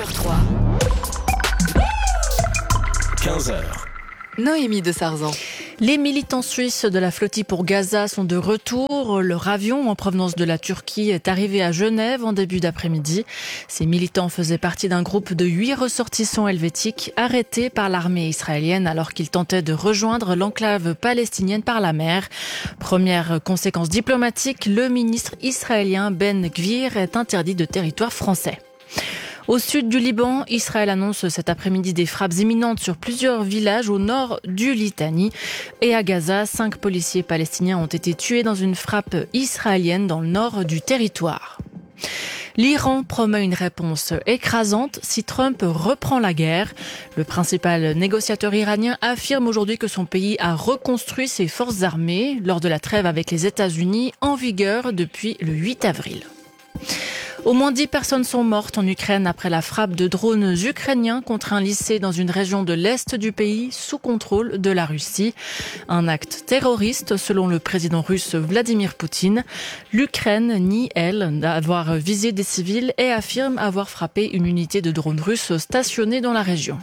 6h03. 15h. Noémie de Sarzan. Les militants suisses de la flottille pour Gaza sont de retour. Leur avion en provenance de la Turquie est arrivé à Genève en début d'après-midi. Ces militants faisaient partie d'un groupe de 8 ressortissants helvétiques arrêtés par l'armée israélienne alors qu'ils tentaient de rejoindre l'enclave palestinienne par la mer. Première conséquence diplomatique, le ministre israélien Ben Gvir est interdit de territoire français. Au sud du Liban, Israël annonce cet après-midi des frappes imminentes sur plusieurs villages au nord du Litani. Et à Gaza, 5 policiers palestiniens ont été tués dans une frappe israélienne dans le nord du territoire. L'Iran promet une réponse écrasante si Trump reprend la guerre. Le principal négociateur iranien affirme aujourd'hui que son pays a reconstruit ses forces armées lors de la trêve avec les États-Unis en vigueur depuis le 8 avril. Au moins 10 personnes sont mortes en Ukraine après la frappe de drones ukrainiens contre un lycée dans une région de l'Est du pays sous contrôle de la Russie. Un acte terroriste selon le président russe Vladimir Poutine. L'Ukraine nie, elle, d'avoir visé des civils et affirme avoir frappé une unité de drones russes stationnée dans la région.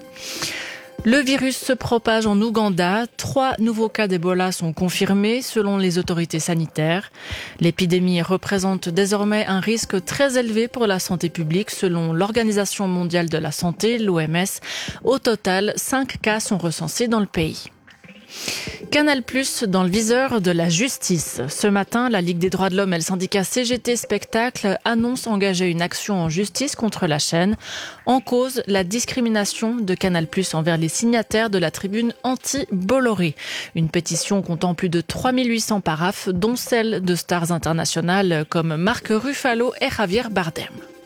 Le virus se propage en Ouganda. 3 nouveaux cas d'Ebola sont confirmés selon les autorités sanitaires. L'épidémie représente désormais un risque très élevé pour la santé publique selon l'Organisation mondiale de la santé, l'OMS. Au total, 5 cas sont recensés dans le pays. Canal+ dans le viseur de la justice. Ce matin, la Ligue des droits de l'homme et le syndicat CGT Spectacle annoncent engager une action en justice contre la chaîne. En cause, la discrimination de Canal+ envers les signataires de la tribune anti-Bolloré. Une pétition comptant plus de 3800 paraphes, dont celle de stars internationales comme Marc Ruffalo et Javier Bardem.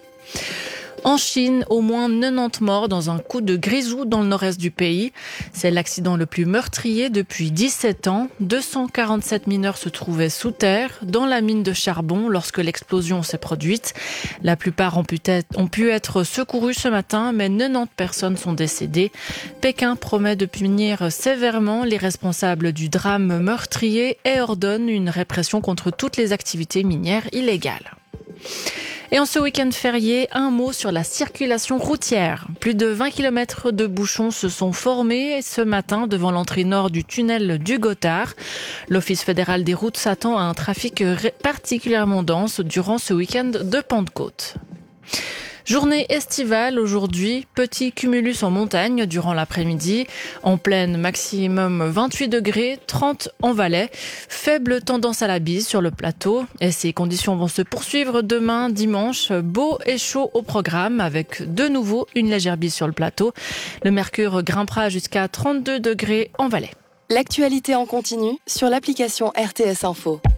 En Chine, au moins 90 morts dans un coup de grisou dans le nord-est du pays. C'est l'accident le plus meurtrier depuis 17 ans. 247 mineurs se trouvaient sous terre, dans la mine de charbon, lorsque l'explosion s'est produite. La plupart ont pu être secourus ce matin, mais 90 personnes sont décédées. Pékin promet de punir sévèrement les responsables du drame meurtrier et ordonne une répression contre toutes les activités minières illégales. Et en ce week-end férié, un mot sur la circulation routière. Plus de 20 km de bouchons se sont formés ce matin devant l'entrée nord du tunnel du Gothard. L'Office fédéral des routes s'attend à un trafic particulièrement dense durant ce week-end de Pentecôte. Journée estivale aujourd'hui, petit cumulus en montagne durant l'après-midi. En plaine, maximum 28 degrés, 30 en Valais. Faible tendance à la bise sur le plateau. Et ces conditions vont se poursuivre demain, dimanche. Beau et chaud au programme avec de nouveau une légère bise sur le plateau. Le mercure grimpera jusqu'à 32 degrés en Valais. L'actualité en continu sur l'application RTS Info.